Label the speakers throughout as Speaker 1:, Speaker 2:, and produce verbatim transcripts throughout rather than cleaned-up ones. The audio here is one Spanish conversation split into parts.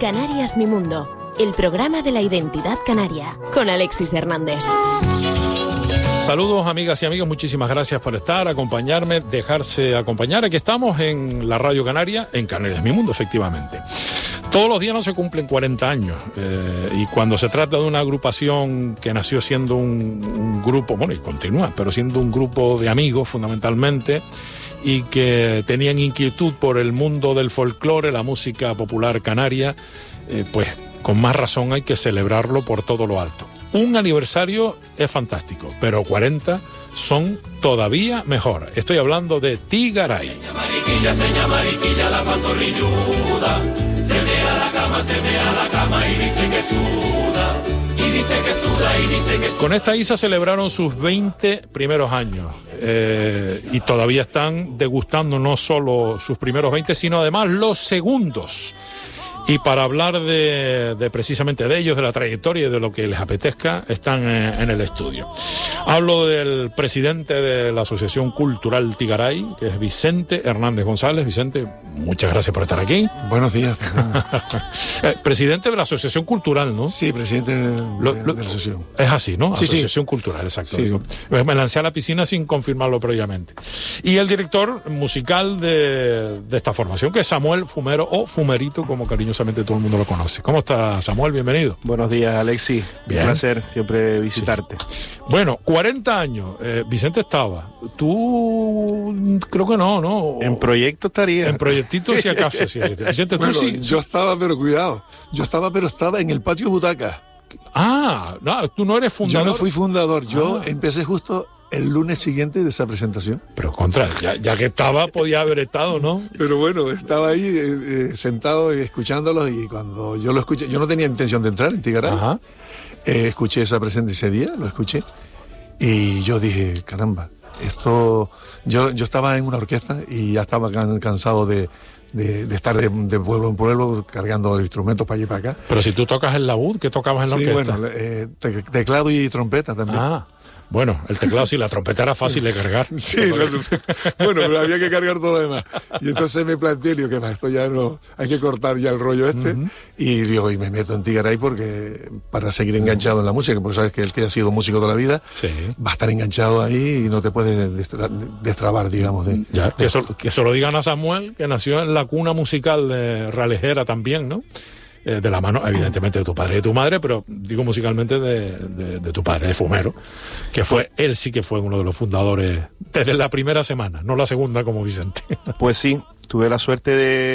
Speaker 1: Canarias Mi Mundo, el programa de la identidad canaria, con Alexis Hernández.
Speaker 2: Saludos, amigas y amigos, muchísimas gracias por estar, acompañarme, dejarse acompañar. Aquí estamos en la Radio Canaria, en Canarias Mi Mundo, efectivamente. Todos los días no se cumplen cuarenta años eh, y cuando se trata de una agrupación que nació siendo un, un grupo, bueno, y continúa, pero siendo un grupo de amigos fundamentalmente, y que tenían inquietud por el mundo del folclore, la música popular canaria, eh, pues con más razón hay que celebrarlo por todo lo alto. Un aniversario es fantástico, pero cuarenta son todavía mejor. Estoy hablando de Tigaray.
Speaker 3: Seña mariquilla, seña mariquilla, la pantorrilluda, se ve a la cama, se ve a la cama y dice que suda, y dice que suda, y dice que suda.
Speaker 2: Con esta Isa celebraron sus veinte primeros años eh, y todavía están degustando no solo sus primeros veinte, sino además los segundos. Y para hablar de, de precisamente de ellos, de la trayectoria y de lo que les apetezca, están en, en el estudio. Hablo del presidente de la Asociación Cultural Tigaray, que es Vicente Hernández González. Vicente, muchas gracias por estar aquí.
Speaker 4: Buenos días.
Speaker 2: eh, presidente de la Asociación Cultural, ¿no?
Speaker 4: Sí, presidente de,
Speaker 2: lo,
Speaker 4: de,
Speaker 2: lo,
Speaker 4: de la asociación.
Speaker 2: Es así, ¿no?
Speaker 4: Sí,
Speaker 2: Asociación
Speaker 4: sí.
Speaker 2: Cultural, exacto.
Speaker 4: Sí.
Speaker 2: Digo, me lancé a la piscina sin confirmarlo previamente. Y el director musical de, de esta formación, que es Samuel Fumero, o Fumerito, como cariñosamente todo el mundo lo conoce. ¿Cómo está, Samuel? Bienvenido.
Speaker 5: Buenos días, Alexis.
Speaker 2: Bien.
Speaker 5: Un placer siempre visitarte.
Speaker 2: Sí. Bueno, cuarenta años. Eh, Vicente estaba. Tú, creo que no, ¿no?
Speaker 5: En proyecto estaría.
Speaker 2: En proyectito, si acaso. Sí. Vicente,
Speaker 4: bueno,
Speaker 2: tú sí.
Speaker 4: Yo estaba, pero cuidado. Yo estaba, pero estaba en el patio butaca.
Speaker 2: Ah, no, tú no eres fundador.
Speaker 4: Yo no fui fundador. Yo
Speaker 2: ah. empecé
Speaker 4: justo el lunes siguiente de esa presentación.
Speaker 2: Pero contra, ya, ya que estaba, podía haber estado, ¿no?
Speaker 4: Pero bueno, estaba ahí eh, eh, sentado escuchándolos, y cuando yo lo escuché, yo no tenía intención de entrar en Tigaray.
Speaker 2: Ajá.
Speaker 4: Eh, escuché esa presentación ese día, lo escuché, y yo dije, caramba, esto... Yo, yo estaba en una orquesta y ya estaba can, cansado de, de, de estar de, de pueblo en pueblo cargando instrumentos para allá y para acá.
Speaker 2: Pero si tú tocas el laúd, ¿qué tocabas en la
Speaker 4: sí,
Speaker 2: orquesta?
Speaker 4: Bueno, eh, te, teclado y trompeta también.
Speaker 2: Ah. Bueno, el teclado sí, la trompeta era fácil de cargar.
Speaker 4: Sí, la, bueno, pero había que cargar todo lo demás. Y entonces me planteé, digo, que más, esto ya no, hay que cortar ya el rollo este. Uh-huh. Y digo, y me meto en Tigaray porque para seguir enganchado en la música, porque sabes que el que ha sido músico toda la vida,
Speaker 2: sí,
Speaker 4: va a estar enganchado ahí y no te puedes destra- destrabar, digamos. De,
Speaker 2: ya,
Speaker 4: de
Speaker 2: que, eso, que se lo digan a Samuel, que nació en la cuna musical de Realejera también, ¿no? Eh, de la mano, evidentemente, de tu padre y de tu madre, pero digo musicalmente de, de, de tu padre, de Fumero, que fue, él sí que fue uno de los fundadores desde la primera semana, no la segunda como Vicente.
Speaker 5: Pues sí, tuve la suerte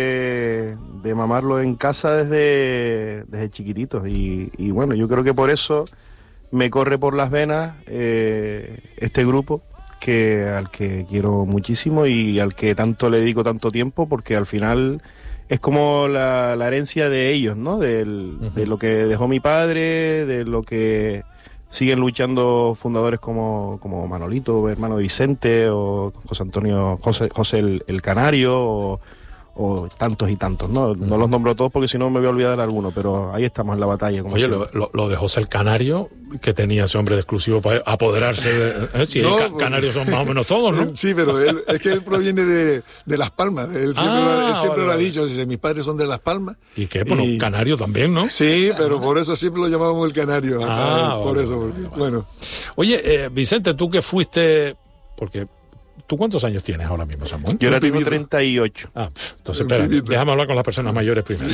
Speaker 5: de, de mamarlo en casa desde, desde chiquitito, y, y bueno, yo creo que por eso me corre por las venas eh, este grupo, que al que quiero muchísimo y al que tanto le dedico tanto tiempo, porque al final... es como la, la herencia de ellos, ¿no? Del, uh-huh. De lo que dejó mi padre, de lo que siguen luchando fundadores como, como Manolito, hermano de Vicente, o José Antonio, José, José el, el Canario, o, o tantos y tantos, ¿no? Uh-huh. No los nombro todos porque si no me voy a olvidar de alguno, pero ahí estamos en la batalla. Como
Speaker 2: Oye, lo, lo, lo de José el Canario, que tenía ese hombre de exclusivo para apoderarse de... ¿eh? Si no, ca- canarios son más o menos todos, ¿no?
Speaker 4: Sí, pero él, es que él proviene de, de Las Palmas. Él siempre,
Speaker 2: ah,
Speaker 4: lo, él siempre
Speaker 2: vale,
Speaker 4: lo ha
Speaker 2: vale.
Speaker 4: dicho. Dice, mis padres son de Las Palmas.
Speaker 2: ¿Y qué? Bueno, y... Canario también, ¿no?
Speaker 4: Sí, pero por eso siempre lo llamábamos el Canario. Acá,
Speaker 2: ah,
Speaker 4: por
Speaker 2: vale,
Speaker 4: eso.
Speaker 2: vale,
Speaker 4: Porque,
Speaker 2: vale.
Speaker 4: Bueno.
Speaker 2: Oye, eh, Vicente, tú que fuiste... Porque... ¿Tú cuántos años tienes ahora mismo, Samuel?
Speaker 5: Yo ahora tengo treinta y ocho.
Speaker 2: Ah, entonces espera, déjame hablar con las personas mayores primero.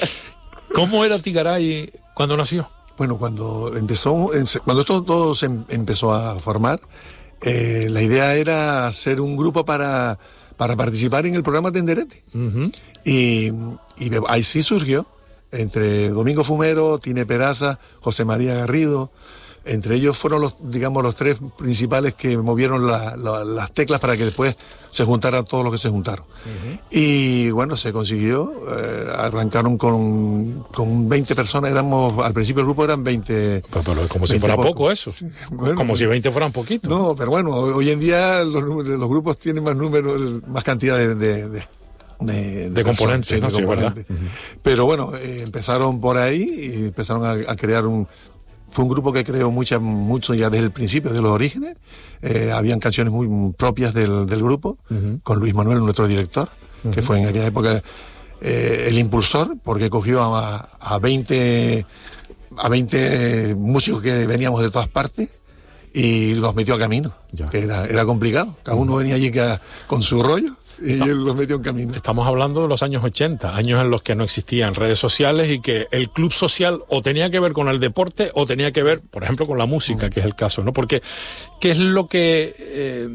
Speaker 2: ¿Cómo era Tigaray cuando nació?
Speaker 4: Bueno, cuando empezó, cuando esto todo se empezó a formar, eh, la idea era hacer un grupo para, para participar en el programa Tenderete.
Speaker 2: Uh-huh.
Speaker 4: Y, y ahí sí surgió, entre Domingo Fumero, Tine Peraza, José María Garrido. Entre ellos fueron los, digamos, los tres principales que movieron la, la, las teclas para que después se juntaran todos los que se juntaron. Uh-huh. Y bueno, se consiguió, eh, arrancaron con, con veinte personas, éramos, al principio el grupo eran veinte.
Speaker 2: Pero, pero como si fuera poco, poco eso, sí, bueno, como si veinte fueran poquitos.
Speaker 4: No, pero bueno, hoy en día los, los grupos tienen más números, más cantidad de... de, de De, de,
Speaker 2: de componentes,
Speaker 4: personas,
Speaker 2: ¿no?
Speaker 4: sí,
Speaker 2: Sí,
Speaker 4: de componentes.
Speaker 2: ¿verdad? Uh-huh.
Speaker 4: Pero bueno, eh, empezaron por ahí y empezaron a, a crear un... Fue un grupo que creó muchas, mucho ya desde el principio, de los orígenes. Eh, habían canciones muy propias del, del grupo, uh-huh. con Luis Manuel, nuestro director, uh-huh. que fue en aquella época eh, el impulsor, porque cogió a, a veinte a veinte músicos que veníamos de todas partes y los metió a camino, ya. que era, era complicado. Cada uno venía allí que, con su rollo y Está, él los metió en camino.
Speaker 2: Estamos hablando de los años ochenta, años en los que no existían redes sociales y que el club social o tenía que ver con el deporte o tenía que ver, por ejemplo, con la música, uh-huh. que es el caso, ¿no? Porque, ¿qué es lo que eh,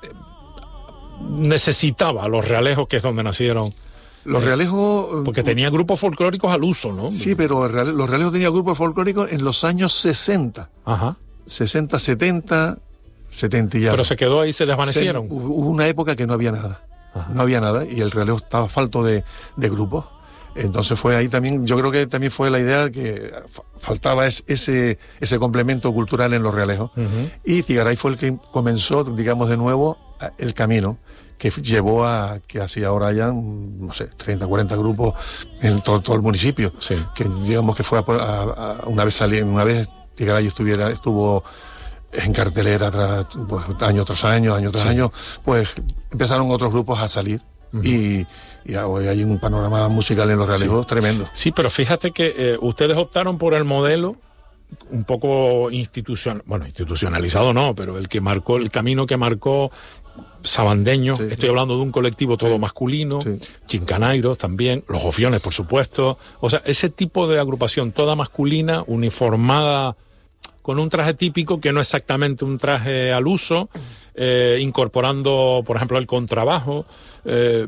Speaker 2: necesitaba Los Realejos, que es donde nacieron?
Speaker 4: Los Realejos...
Speaker 2: Porque tenía grupos folclóricos al uso, ¿no?
Speaker 4: Sí, pero Los Realejos tenía grupos folclóricos en los años sesenta.
Speaker 2: Ajá.
Speaker 4: sesenta, setenta, setenta y ya.
Speaker 2: Pero se quedó ahí, se desvanecieron.
Speaker 4: Se, hubo una época que no había nada. Ajá. No había nada y el Relevo estaba falto de, de grupos. Entonces fue ahí también, yo creo que también fue la idea que faltaba es, ese, ese complemento cultural en Los Realejos. Uh-huh. Y Tigaray fue el que comenzó, digamos, de nuevo el camino que llevó a que así ahora ya, no sé, treinta, cuarenta grupos en todo, todo el municipio.
Speaker 2: Sí.
Speaker 4: Que digamos que fue a, a, a una vez saliendo, una vez Tigaray estuviera, estuvo en cartelera tras, pues, año tras año, año tras sí. año, pues empezaron otros grupos a salir. Uh-huh. y, y hoy hay un panorama musical en Los Realejos sí. tremendo.
Speaker 2: Sí, pero fíjate que eh, ustedes optaron por el modelo un poco institucional, bueno, institucionalizado no, pero el que marcó, el camino que marcó Sabandeño, sí, estoy sí. hablando de un colectivo todo sí. masculino, sí. Chincanairos también, Los Gofiones, por supuesto, o sea, ese tipo de agrupación toda masculina, uniformada, con un traje típico que no es exactamente un traje al uso, eh, incorporando, por ejemplo, el contrabajo. Eh,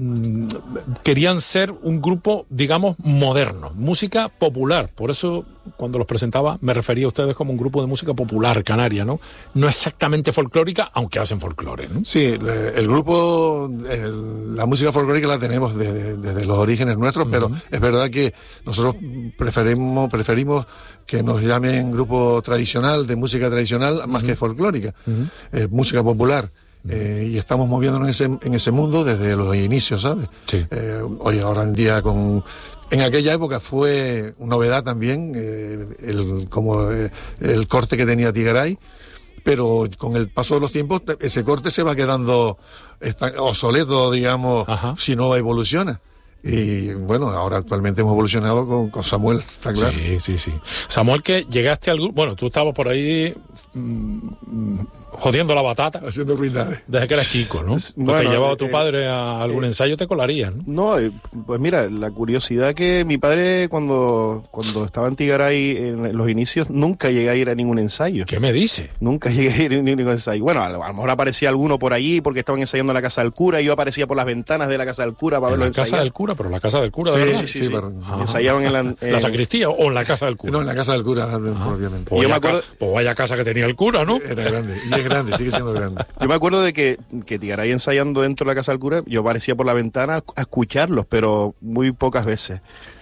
Speaker 2: querían ser un grupo, digamos, moderno, música popular. Por eso, cuando los presentaba, me refería a ustedes como un grupo de música popular canaria, ¿no? No exactamente folclórica, aunque hacen folclore, ¿no?
Speaker 4: Sí, el grupo, el, la música folclórica la tenemos desde, desde los orígenes nuestros, uh-huh. pero es verdad que nosotros preferimos, preferimos que nos llamen grupo tradicional, de música tradicional, más uh-huh. que folclórica, uh-huh. eh, música popular. Eh, y estamos moviéndonos en ese, en ese mundo desde los inicios, ¿sabes?
Speaker 2: Sí.
Speaker 4: Eh, hoy, ahora en día, con en aquella época fue novedad también, eh, el, como eh, el corte que tenía Tigaray, pero con el paso de los tiempos, ese corte se va quedando está, obsoleto, digamos, Ajá. si no evoluciona. Y bueno, ahora actualmente hemos evolucionado con, con Samuel, está claro.
Speaker 2: Sí, sí, sí. Samuel, que llegaste al grupo, bueno, tú estabas por ahí mmm, jodiendo la batata.
Speaker 4: Haciendo ruindades.
Speaker 2: Desde que eras chico, ¿no? Pues bueno, te llevaba eh, tu padre a algún eh, ensayo, te colarías, ¿no?
Speaker 5: No, pues mira, la curiosidad que mi padre cuando, cuando estaba en Tigaray en los inicios, nunca llegué a ir a ningún ensayo.
Speaker 2: ¿Qué me dice?
Speaker 5: Nunca llegué a ir a ningún ensayo. Bueno, a lo, a lo mejor aparecía alguno por allí porque estaban ensayando en la casa del cura y yo aparecía por las ventanas de la casa del cura para verlo ensayar.
Speaker 2: ¿En la casa del cura? Pero la casa del cura,
Speaker 5: sí,
Speaker 2: ¿de verdad?
Speaker 5: Sí, sí, sí. sí. Pero, ensayaban en la...
Speaker 2: Eh, ¿La sacristía o en la casa del cura?
Speaker 4: No, en la casa del cura, ah, obviamente.
Speaker 2: Pues yo me acuerdo... Pues vaya casa que tenía el cura, ¿no?
Speaker 4: Era grande, y es grande, sigue siendo grande.
Speaker 5: Yo me acuerdo de que, que Tigaray ensayando dentro de la casa del cura, yo aparecía por la ventana a escucharlos, pero muy pocas veces.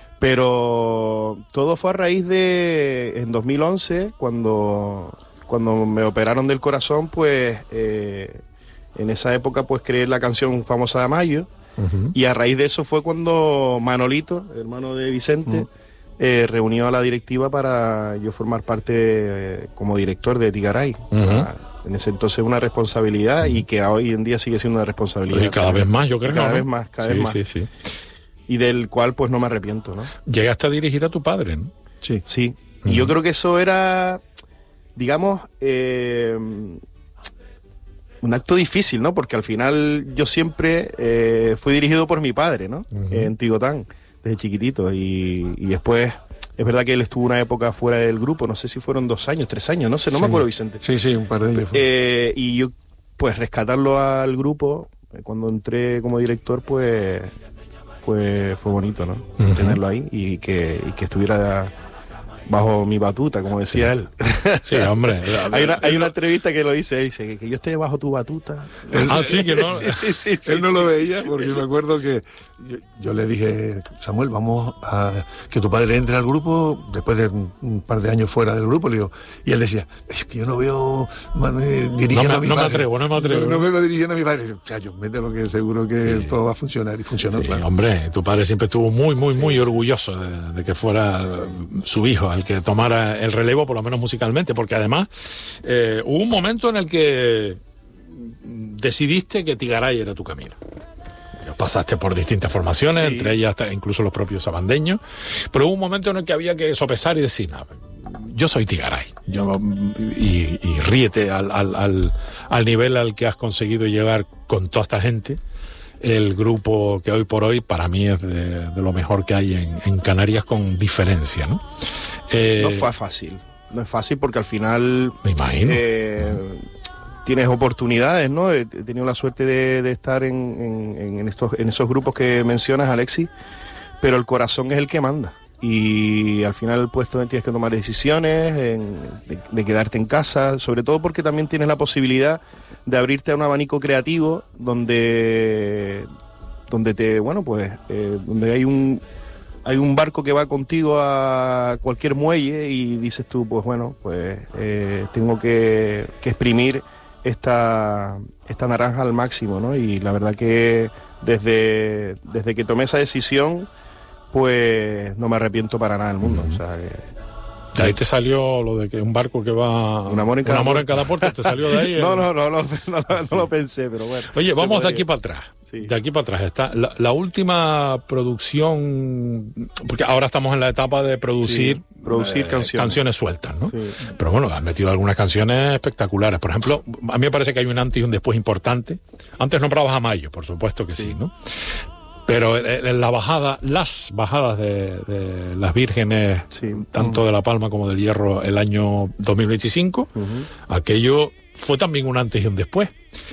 Speaker 5: Pero todo fue a raíz de, en dos mil once, cuando, cuando me operaron del corazón, pues eh, en esa época pues creé la canción famosa de Amayo, uh-huh. y a raíz de eso fue cuando Manolito, hermano de Vicente, uh-huh. eh, reunió a la directiva para yo formar parte eh, como director de Tigaray. Uh-huh. En ese entonces una responsabilidad y que hoy en día sigue siendo una responsabilidad.
Speaker 2: Y cada vez más, yo creo.
Speaker 5: Cada
Speaker 2: ¿no?
Speaker 5: vez más, cada
Speaker 2: sí,
Speaker 5: vez más.
Speaker 2: Sí, sí.
Speaker 5: Y del cual pues no me arrepiento, ¿no?
Speaker 2: Llegaste a dirigir a tu padre, ¿no?
Speaker 5: Sí. Sí. Uh-huh. Y yo creo que eso era, digamos, eh, un acto difícil, ¿no? Porque al final yo siempre eh, fui dirigido por mi padre, ¿no? Uh-huh. En Tigotán, desde chiquitito. Y, y después... Es verdad que él estuvo una época fuera del grupo, no sé si fueron dos años, tres años, no sé, no sí. me acuerdo, Vicente.
Speaker 4: Sí, sí, un par de años.
Speaker 5: Eh, y yo, pues, rescatarlo al grupo, cuando entré como director, pues, pues fue bonito, ¿no? Uh-huh. Tenerlo ahí y que, y que estuviera bajo mi batuta, como decía él.
Speaker 2: Sí, hombre.
Speaker 5: hay, una, hay una entrevista que lo dice, dice que, que yo estoy bajo tu batuta.
Speaker 2: Él, ah, sí, que no.
Speaker 4: sí, sí, sí, sí, él no sí. lo veía, porque me acuerdo que yo, yo le dije, Samuel, vamos a que tu padre entre al grupo, después de un par de años fuera del grupo, le digo, y él decía, es que yo no veo man, eh, dirigiendo
Speaker 2: no me,
Speaker 4: a mi
Speaker 2: no
Speaker 4: padre.
Speaker 2: Me atrevo, no me atrevo.
Speaker 4: No, no me veo dirigiendo a mi padre. Chacho, mételo que seguro que sí. todo va a funcionar, y funcionó,
Speaker 2: sí,
Speaker 4: claro.
Speaker 2: Hombre, tu padre siempre estuvo muy, muy, muy sí. orgulloso de, de que fuera su hijo el que tomara el relevo, por lo menos musicalmente, porque además eh, hubo un momento en el que decidiste que Tigaray era tu camino. pasaste por distintas formaciones,
Speaker 5: Sí.
Speaker 2: entre ellas hasta incluso los propios sabandeños, pero hubo un momento en el que había que sopesar y decir, "No, yo soy Tigaray, yo, y, y ríete al, al, al, al nivel al que has conseguido llegar con toda esta gente". El grupo que hoy por hoy para mí es de, de lo mejor que hay en, en Canarias, con diferencia, ¿no? Eh,
Speaker 5: No fue fácil, no es fácil porque al final...
Speaker 2: Me imagino.
Speaker 5: eh, tienes oportunidades, ¿no? He he tenido la suerte de, de estar en, en, en estos, en esos grupos que mencionas, Alexis, pero el corazón es el que manda. Y al final pues tú tienes que tomar decisiones en- de, de quedarte en casa, sobre todo porque también tienes la posibilidad de abrirte a un abanico creativo donde donde te bueno pues eh, donde hay un hay un barco que va contigo a cualquier muelle y dices tú, pues bueno, pues eh, tengo que, que exprimir esta, esta naranja al máximo, ¿no? Y la verdad que desde, desde que tomé esa decisión, pues no me arrepiento para nada del mundo. O sea, que-
Speaker 2: De ahí te salió lo de que un barco que va...
Speaker 5: Un amor en cada
Speaker 2: un amor
Speaker 5: puerto.
Speaker 2: en cada puerto, te salió de ahí.
Speaker 5: no,
Speaker 2: el-
Speaker 5: no, no, no, no, no, no lo pensé, pero bueno.
Speaker 2: Oye,
Speaker 5: Se
Speaker 2: vamos de
Speaker 5: podría.
Speaker 2: aquí para atrás.
Speaker 5: Sí.
Speaker 2: De aquí para atrás está la, la última producción, porque ahora estamos en la etapa de producir,
Speaker 5: Sí, producir canciones.
Speaker 2: sueltas, ¿no?
Speaker 5: Sí.
Speaker 2: Pero bueno, has metido algunas canciones espectaculares. Por ejemplo, a mí me parece que hay un antes y un después importante. Antes nombrabas a Mayo, por supuesto que sí, ¿no? Pero en en la bajada, las bajadas de, de las vírgenes,
Speaker 5: Sí.
Speaker 2: tanto de La Palma como del Hierro, el año dos mil veinticinco, aquello fue también un antes y un después.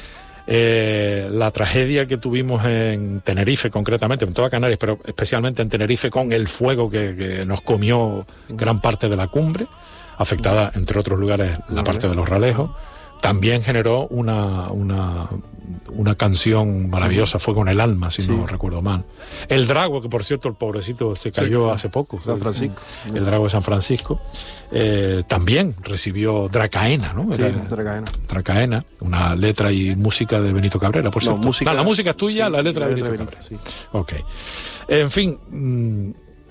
Speaker 2: Eh, la tragedia que tuvimos en Tenerife, concretamente, en toda Canarias, pero especialmente en Tenerife, con el fuego que, que nos comió gran parte de la cumbre, afectada, entre otros lugares, la parte de los Ralejos, también generó una, una, una canción maravillosa, Fuego en el alma, si no recuerdo mal. El Drago, que por cierto el pobrecito se cayó hace poco.
Speaker 5: San Francisco.
Speaker 2: El Drago de San Francisco, eh, también recibió Dracaena, ¿no?
Speaker 5: Sí,
Speaker 2: Era-
Speaker 5: otra cadena.
Speaker 2: Dracaena, una letra y música de Benito Cabrera, por
Speaker 5: No,
Speaker 2: cierto.
Speaker 5: música-
Speaker 2: No, la música es tuya,
Speaker 5: sí,
Speaker 2: la letra de Benito
Speaker 5: Benito,
Speaker 2: Cabrera.
Speaker 5: sí.
Speaker 2: Ok. En fin, mm,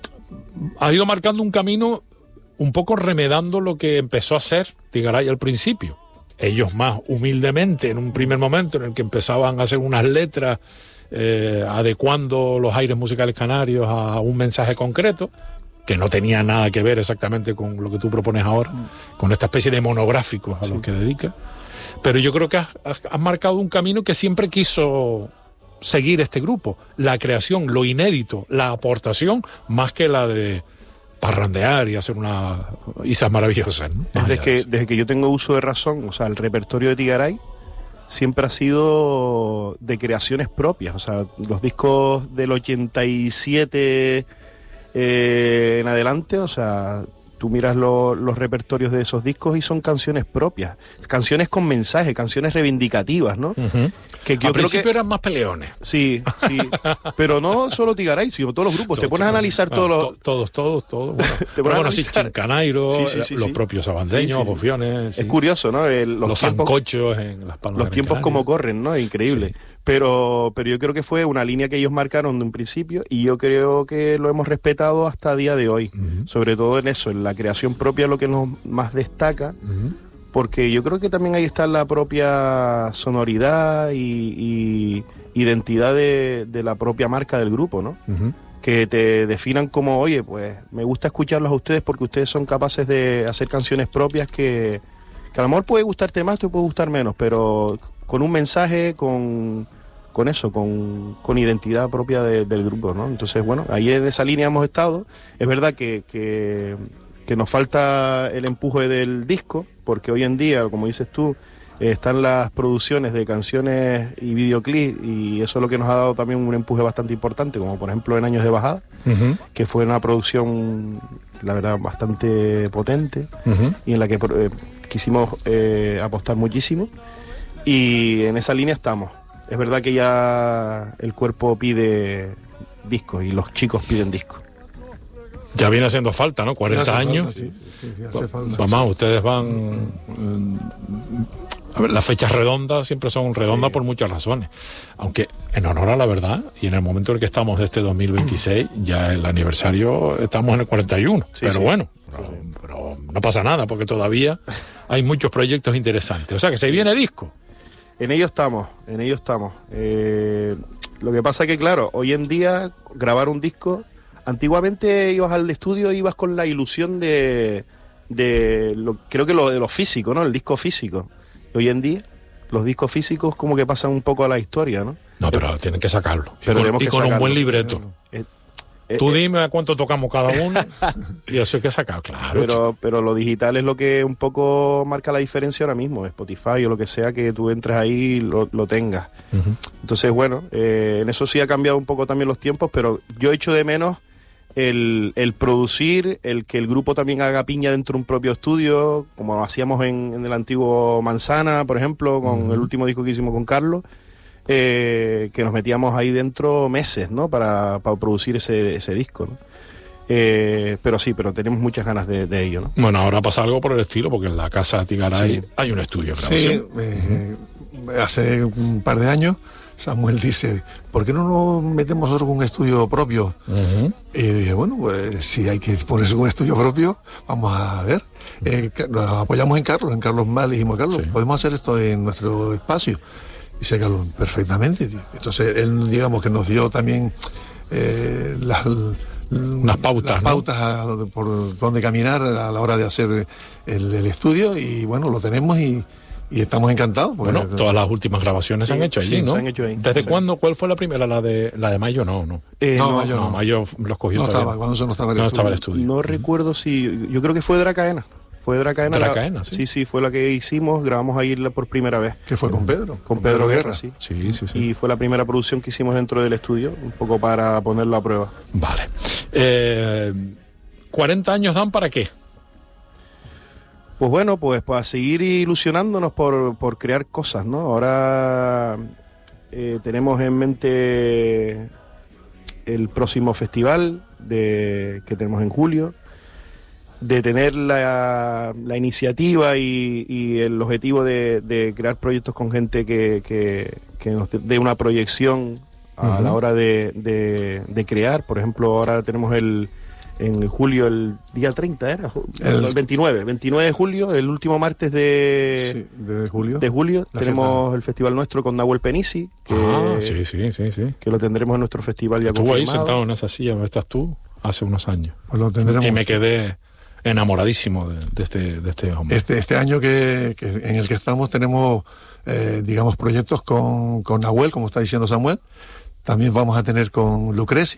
Speaker 2: ha ido marcando un camino un poco remedando lo que empezó a hacer Tigaray al principio. Ellos más humildemente, en un primer momento en el que empezaban a hacer unas letras eh, adecuando los aires musicales canarios a un mensaje concreto, que no tenía nada que ver exactamente con lo que tú propones ahora, con esta especie de monográficos a los que dedica. Pero yo creo que has, has- has marcado un camino que siempre quiso seguir este grupo, la creación, lo inédito, la aportación, más que la de parrandear y hacer unas isas maravillosas, ¿no? Más allá
Speaker 5: Desde
Speaker 2: de
Speaker 5: que,
Speaker 2: eso.
Speaker 5: desde que yo tengo uso de razón, o sea, el repertorio de Tigaray siempre ha sido de creaciones propias. O sea, los discos del ochenta y siete eh, en adelante, o sea, tú miras lo- los repertorios de esos discos y son canciones propias, canciones con mensaje, canciones reivindicativas, ¿no?
Speaker 2: Ujú.
Speaker 5: Que yo
Speaker 2: Al
Speaker 5: creo
Speaker 2: principio
Speaker 5: que
Speaker 2: eran más peleones.
Speaker 5: sí, sí, pero no solo Tigaray, sino todos los grupos. Te pones a analizar
Speaker 2: Ah,
Speaker 5: todos los
Speaker 2: to- todos, todos, todos. Bueno,
Speaker 5: Te
Speaker 2: pero
Speaker 5: pones a
Speaker 2: bueno, sí,
Speaker 5: analizar.
Speaker 2: Chincanairo,
Speaker 5: Sí, sí, sí,
Speaker 2: los
Speaker 5: sí.
Speaker 2: propios abandeños,
Speaker 5: Sí, sí, sí.
Speaker 2: Bofiones, sí.
Speaker 5: Es curioso, ¿no? El-
Speaker 2: los
Speaker 5: los tiempos,
Speaker 2: zancochos en Las Palmas.
Speaker 5: los
Speaker 2: de Gran
Speaker 5: tiempos
Speaker 2: Canaria.
Speaker 5: como corren, ¿no? Es increíble.
Speaker 2: Sí.
Speaker 5: Pero, pero yo creo que fue una línea que ellos marcaron de un principio y yo creo que lo hemos respetado hasta el día de hoy.
Speaker 2: Ujú.
Speaker 5: Sobre todo en eso, en la creación propia, lo que nos más destaca,
Speaker 2: Ujú.
Speaker 5: porque yo creo que también ahí está la propia sonoridad y, y identidad de, de la propia marca del grupo, ¿no?
Speaker 2: Ujú.
Speaker 5: Que te definan como, oye, pues me gusta escucharlos a ustedes porque ustedes son capaces de hacer canciones propias que, que a lo mejor puede gustarte más, te puede gustar menos, pero con un mensaje, con, con eso, con, con identidad propia de- del grupo, ¿no? Entonces, bueno, ahí en esa línea hemos estado. Es verdad que, que, que nos falta el empuje del disco, porque hoy en día, como dices tú, eh, están las producciones de canciones y videoclips y eso es lo que nos ha dado también un empuje bastante importante, como por ejemplo en Años de Bajada,
Speaker 2: Ujú.
Speaker 5: que fue una producción, la verdad, bastante potente
Speaker 2: Ujú.
Speaker 5: y en la que eh, quisimos eh, apostar muchísimo y en esa línea estamos. Es verdad que ya el cuerpo pide discos y los chicos piden discos.
Speaker 2: Ya viene haciendo falta, ¿no? cuarenta
Speaker 4: Hace falta,
Speaker 2: años.
Speaker 4: sí, sí, sí, hace falta.
Speaker 2: Mamá, ustedes van... mm, a ver, las fechas redondas siempre son redondas por muchas razones. Aunque, en honor a la verdad, y en el momento en el que estamos de este dos mil veintiséis, ya el aniversario, estamos en el cuarenta y uno.
Speaker 5: Sí,
Speaker 2: pero
Speaker 5: sí.
Speaker 2: bueno, pero, pero no pasa nada, porque todavía hay muchos proyectos interesantes. O sea, que se viene disco.
Speaker 5: En ello estamos, en ello estamos. Eh, Lo que pasa que, claro, hoy en día grabar un disco, antiguamente ibas al estudio, ibas con la ilusión de, de lo, creo que lo de lo físico, ¿no? El disco físico. Hoy en día, los discos físicos como que pasan un poco a la historia, ¿no?
Speaker 2: No, pero tienen que sacarlo.
Speaker 5: Pero
Speaker 2: y con, y
Speaker 5: que
Speaker 2: con
Speaker 5: sacarlo.
Speaker 2: un buen libreto.
Speaker 5: Eh, eh,
Speaker 2: Tú
Speaker 5: eh,
Speaker 2: dime a cuánto tocamos cada uno y eso hay que sacar, claro.
Speaker 5: Pero, pero lo digital es lo que un poco marca la diferencia ahora mismo, Spotify o lo que sea, que tú entres ahí y lo, lo tengas.
Speaker 2: Uh-huh.
Speaker 5: Entonces, bueno, eh, en eso sí ha cambiado un poco también los tiempos, pero yo echo de menos el, el producir, el que el grupo también haga piña dentro de un propio estudio, como lo hacíamos en, en el antiguo Manzana, por ejemplo, con uh-huh. el último disco que hicimos con Carlos. Eh, que nos metíamos ahí dentro meses, ¿no? Para, para producir ese, ese disco, ¿no? Eh, pero sí, pero tenemos muchas ganas de, de ello, ¿no?
Speaker 2: Bueno, ahora pasa algo por el estilo, porque en la casa de Tigaray sí. hay un estudio de grabación.
Speaker 4: Sí, eh, hace un par de años Samuel dice, ¿por qué no nos metemos nosotros con un estudio propio? Uh-huh. Y dije, bueno, pues si hay que ponerse con un estudio propio, vamos a ver. Eh, nos apoyamos en Carlos, en Carlos Mal, y dijimos, Carlos, sí. podemos hacer esto en nuestro espacio. Y se caló perfectamente, tío. Entonces él, digamos, que nos dio también eh, las,
Speaker 2: unas pautas,
Speaker 4: las pautas ¿no? a, por dónde caminar a la hora de hacer el, el estudio, y bueno, lo tenemos y, y estamos encantados.
Speaker 2: Bueno, todas las últimas grabaciones
Speaker 5: sí,
Speaker 2: se han hecho allí,
Speaker 5: sí,
Speaker 2: ¿no?
Speaker 5: Se han hecho ahí.
Speaker 2: ¿Desde
Speaker 5: sí.
Speaker 2: cuándo? ¿Cuál fue la primera? ¿La de la de Mayo? No, no.
Speaker 5: Eh,
Speaker 4: no,
Speaker 5: no,
Speaker 4: Mayo
Speaker 2: no.
Speaker 4: no.
Speaker 2: Mayo los cogió
Speaker 4: no
Speaker 2: todavía.
Speaker 4: estaba, cuando eso no estaba el
Speaker 2: no
Speaker 4: estudio.
Speaker 2: estaba el estudio.
Speaker 5: No recuerdo si... Yo creo que fue Dracaena. Fue Dracaena.
Speaker 2: Dracaena,
Speaker 5: la,
Speaker 2: sí.
Speaker 5: Sí, sí, fue la que hicimos, grabamos ahí la, por primera vez.
Speaker 4: Que fue con Pedro.
Speaker 5: Con Pedro Guerra, sí.
Speaker 2: Sí, sí, sí.
Speaker 5: Y fue la primera producción que hicimos dentro del estudio, un poco para ponerlo a prueba.
Speaker 2: Vale. Eh, ¿cuarenta años dan para qué?
Speaker 5: Pues bueno, pues para seguir ilusionándonos por, por crear cosas, ¿no? Ahora eh, tenemos en mente el próximo festival de, que tenemos en julio, de tener la, la iniciativa y, y el objetivo de, de crear proyectos con gente que, que, que nos dé una proyección a uh-huh. la hora de, de, de crear. Por ejemplo, ahora tenemos el en julio, el día treinta era, el, el veintinueve, veintinueve de julio, el último martes de,
Speaker 4: sí, de julio,
Speaker 5: de julio tenemos
Speaker 4: fiesta.
Speaker 5: El festival nuestro con Nahuel Penisi, que,
Speaker 2: ah, sí, sí, sí, sí.
Speaker 5: que lo tendremos en nuestro festival ya
Speaker 2: Estuvo
Speaker 5: confirmado.
Speaker 2: ahí sentado en esa silla donde estás tú hace unos años.
Speaker 4: Pues lo tendremos.
Speaker 2: Y me quedé enamoradísimo de, de, este, de este hombre.
Speaker 4: Este, este año que, que en el que estamos tenemos, eh, digamos, proyectos con, con Nahuel, como está diciendo Samuel. También vamos a tener con Lucrecia.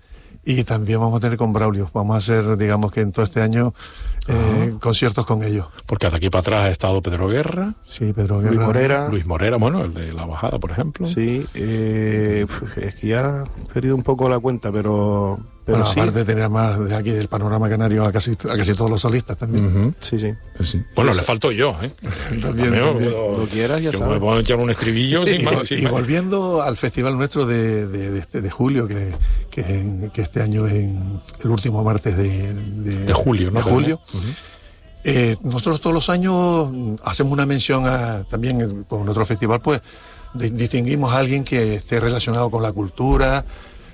Speaker 4: Y también vamos a tener con Braulio. Vamos a hacer, digamos que en todo este año, eh, conciertos con ellos.
Speaker 2: Porque de aquí para atrás ha estado Pedro Guerra.
Speaker 4: Sí, Pedro Guerra.
Speaker 5: Luis Morera.
Speaker 2: Luis Morera, bueno, el de La Bajada, por ejemplo.
Speaker 5: Sí, eh, es que ya he perdido un poco la cuenta, pero... pero
Speaker 4: bueno,
Speaker 5: sí.
Speaker 4: aparte de tener más de aquí del panorama canario a casi, a casi todos los solistas también.
Speaker 2: Uh-huh.
Speaker 5: Sí, sí.
Speaker 2: sí. Bueno, le falto yo, ¿eh?
Speaker 4: También, también.
Speaker 5: Puedo, lo quieras, ya
Speaker 2: yo
Speaker 5: sabes.
Speaker 2: me puedo echar un estribillo sin
Speaker 4: y,
Speaker 2: más. Sin
Speaker 4: y
Speaker 2: más.
Speaker 4: volviendo al festival nuestro de, de, de, este, de julio, que, que, en, que este año es en el último martes de, de,
Speaker 2: de julio, ¿no?
Speaker 4: De julio.
Speaker 2: Uh-huh.
Speaker 4: eh, nosotros todos los años hacemos una mención a, también con nuestro festival, pues de, distinguimos a alguien que esté relacionado con la cultura,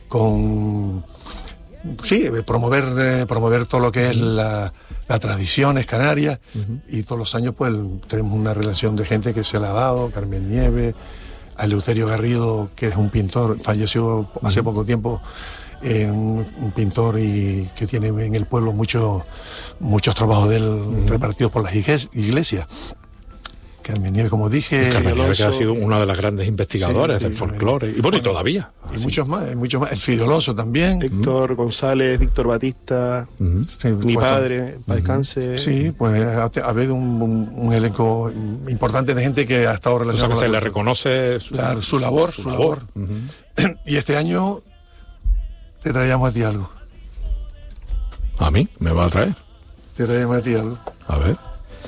Speaker 4: con... Sí, promover eh, promover todo lo que es la, la tradiciones canarias, uh-huh. y todos los años pues tenemos una relación de gente que se la ha dado, Carmen Nieves, a Eleuterio Garrido, que es un pintor, falleció hace uh-huh. poco tiempo, eh, un, un pintor y que tiene en el pueblo muchos muchos trabajos de él uh-huh. repartidos por las iglesias. Carmen Nieves, como dije,
Speaker 2: Carmen Nieves,
Speaker 4: Alonso,
Speaker 2: que ha sido una de las grandes investigadoras sí, sí, del folclore, y bueno, y todavía.
Speaker 4: Y
Speaker 2: así.
Speaker 4: muchos más, muchos más. El Fido Alonso también.
Speaker 5: Héctor uh-huh. González, Víctor Batista, uh-huh. sí, mi pues, padre, para descanse.
Speaker 4: Uh-huh. Sí, pues ha, ha habido un, un, un elenco importante de gente que ha estado relacionada.
Speaker 2: O sea, que
Speaker 4: con
Speaker 2: se
Speaker 4: la
Speaker 2: le reconoce
Speaker 4: su, la, su labor, su, su labor. labor. Uh-huh. Y este año te traíamos a ti algo.
Speaker 2: ¿A mí? ¿Me va a traer?
Speaker 4: Te traíamos a ti algo.
Speaker 2: A ver.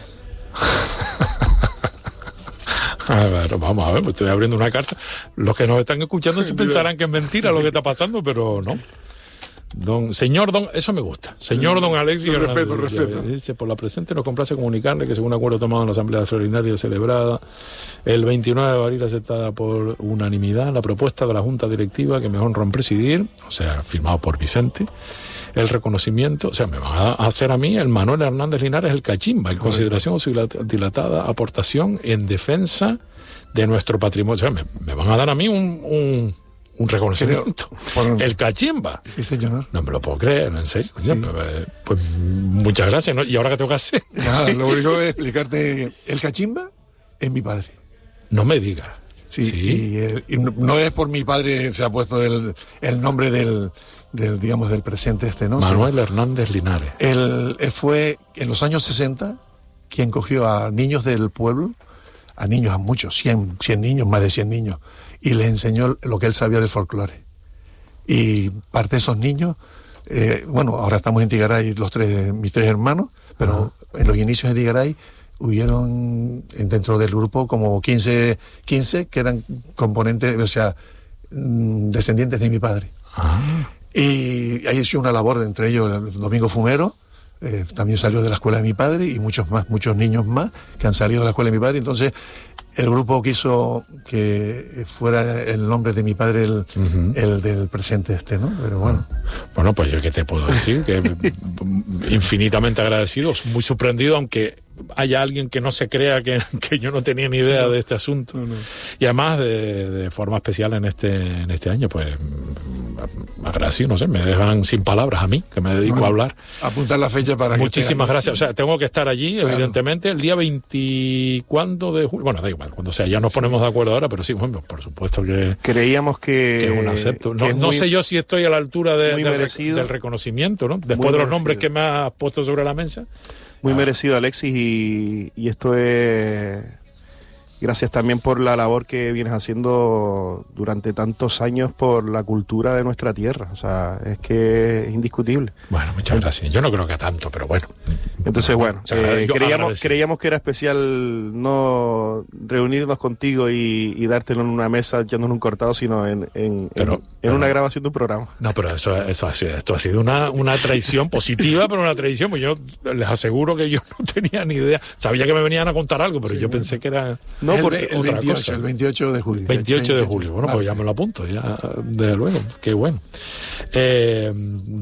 Speaker 2: A ver, vamos a ver, pues estoy abriendo una carta. Los que nos están escuchando se pensarán que es mentira lo que está pasando, pero no. Don, señor Don, eso me gusta. Señor Don Alexis.
Speaker 4: Respeto, respeto.
Speaker 2: Dice, por la presente nos complace comunicarle que según acuerdo tomado en la Asamblea Extraordinaria celebrada el veintinueve de abril, aceptada por unanimidad la propuesta de la Junta Directiva que me honra en presidir, o sea, firmado por Vicente, el reconocimiento, o sea, me van a hacer a mí el Manuel Hernández Linares el Cachimba, en consideración de su dilatada aportación en defensa de nuestro patrimonio. O sea, me, me van a dar a mí un, un, un reconocimiento.
Speaker 4: Creo, por...
Speaker 2: El cachimba.
Speaker 4: Sí, señor.
Speaker 2: No me lo puedo creer, en serio.
Speaker 4: Sí.
Speaker 2: Pues, pues muchas gracias, ¿no? ¿Y ahora qué tengo que hacer?
Speaker 4: Nada, lo único es explicarte, el cachimba es mi padre.
Speaker 2: No me digas.
Speaker 4: Sí,
Speaker 2: Sí.
Speaker 4: Y, eh, y no es por mi padre se ha puesto el, el nombre del, del, digamos, del presente este, ¿no?
Speaker 2: Manuel
Speaker 4: Sino,
Speaker 2: Hernández Linares.
Speaker 4: él, él fue en los años sesenta quien cogió a niños del pueblo, a niños, a muchos, cien, cien niños, más de cien niños, y les enseñó lo que él sabía del folclore. Y parte de esos niños, eh, bueno, ahora estamos en Tigaray, los tres, mis tres hermanos, pero en los inicios de Tigaray hubieron dentro del grupo como quince, quince que eran componentes, o sea, descendientes de mi padre.
Speaker 2: Ah.
Speaker 4: Y ahí hizo una labor, entre ellos el Domingo Fumero, eh, también salió de la escuela de mi padre, y muchos más, muchos niños más que han salido de la escuela de mi padre. Entonces el grupo quiso que fuera el nombre de mi padre el, uh-huh. el del presente este, ¿no? Pero bueno.
Speaker 2: Bueno, pues yo qué te puedo decir, que infinitamente agradecido, muy sorprendido, aunque haya alguien que no se crea que, que yo no tenía ni idea de este asunto. No, no. Y además de, de forma especial en este en este año, pues agradecido, no sé, me dejan sin palabras a mí, que me dedico bueno, a hablar.
Speaker 4: Apuntar la fecha para que
Speaker 2: muchísimas gracias. O sea, tengo que estar allí, claro. Evidentemente, el día veinte, ¿cuándo de julio? Bueno, da igual, cuando sea, ya nos ponemos de acuerdo ahora, pero sí, bueno, por supuesto que...
Speaker 5: Creíamos que...
Speaker 2: Que es un acepto. No, no muy, sé yo si estoy a la altura de, de, del, del reconocimiento, ¿no? Después muy de los nombres que me has puesto sobre la mesa.
Speaker 5: Muy
Speaker 2: ah.
Speaker 5: merecido, Alexis, y, y esto es gracias también por la labor que vienes haciendo durante tantos años por la cultura de nuestra tierra. O sea, es que es indiscutible.
Speaker 2: Bueno, muchas gracias. Yo no creo que a tanto, pero bueno.
Speaker 5: Entonces, bueno, eh, creíamos, creíamos que era especial no reunirnos contigo y, y dártelo en una mesa echándonos un cortado, sino en, en, pero, en, pero, en una grabación de un programa.
Speaker 2: No, pero eso, eso ha sido, esto ha sido una, una traición positiva, pero una traición, pues yo les aseguro que yo no tenía ni idea. Sabía que me venían a contar algo, pero sí, yo bueno. pensé que era...
Speaker 4: No, el, porque el, veintiocho, cosa. el veintiocho de julio.
Speaker 2: veintiocho de julio, bueno, vale. Pues ya me lo apunto, ya, desde luego, qué bueno. Eh,